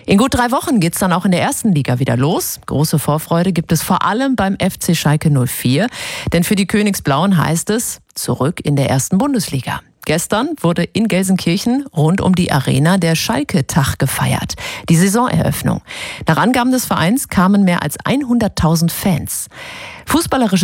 In gut 3 Wochen geht's dann auch in der ersten Liga wieder los. Große Vorfreude gibt es vor allem beim FC Schalke 04. Denn für die Königsblauen heißt es, zurück in der ersten Bundesliga. Gestern wurde in Gelsenkirchen rund um die Arena der Schalke-Tag gefeiert, die Saisoneröffnung. Nach Angaben des Vereins kamen mehr als 100.000 Fans. Fußballerische